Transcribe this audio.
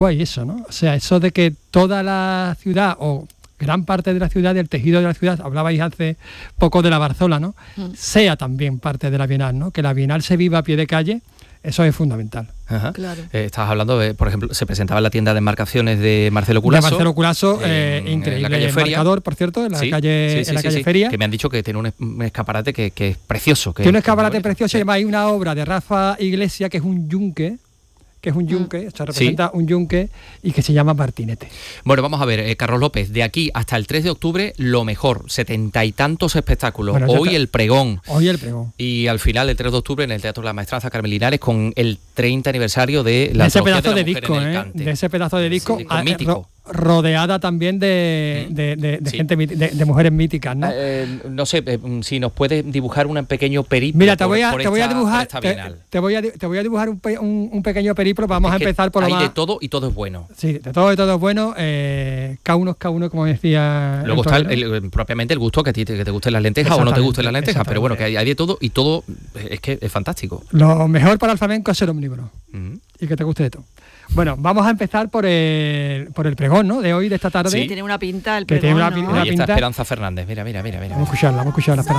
Y eso, ¿no? O sea, eso de que toda la ciudad o gran parte de la ciudad, del tejido de la ciudad, hablabais hace poco de la Barzola, ¿no? Sea también parte de la Bienal, ¿no? Que la Bienal se viva a pie de calle, eso es fundamental. Ajá. Claro. Estabas hablando de, por ejemplo, se presentaba en la tienda de embarcaciones de Marcelo Culasso. De Marcelo Culasso, increíble. En la calle Feria. Marcador, por cierto, en la calle Feria. Que me han dicho que tiene un escaparate que es precioso. Tiene un escaparate precioso, y además hay una obra de Rafa Iglesias que es un yunque, o sea, representa un yunque y que se llama Martinete. Bueno, vamos a ver, Carlos López, de aquí hasta el 3 de octubre, lo mejor, 70 y tantos espectáculos. Bueno, hoy el pregón. Y al final, el 3 de octubre, en el Teatro de la Maestranza Carmen Linares, con el 30 aniversario de la ese pedazo de de disco, de ese pedazo de disco, mítico. Rodeada también de gente, de mujeres míticas, ¿no? No sé, si nos puedes dibujar un pequeño periplo. Mira, te voy a dibujar un pequeño periplo. Vamos a empezar por lo más. Hay de todo y todo es bueno. Sí, de todo es bueno. K1 es K1, como decía. Luego está propiamente el gusto, que te gusten las lentejas o no te gusten las lentejas, pero bueno, que hay de todo y todo es que es fantástico. Lo mejor para el flamenco es ser omnívoro y que te guste de todo. Bueno, vamos a empezar por el pregón, ¿no? De hoy, de esta tarde. Sí, tiene una pinta el pregón, pregón, tiene una ¿no? Ahí está Esperanza Fernández, mira. Vamos a escucharla, Esperanza.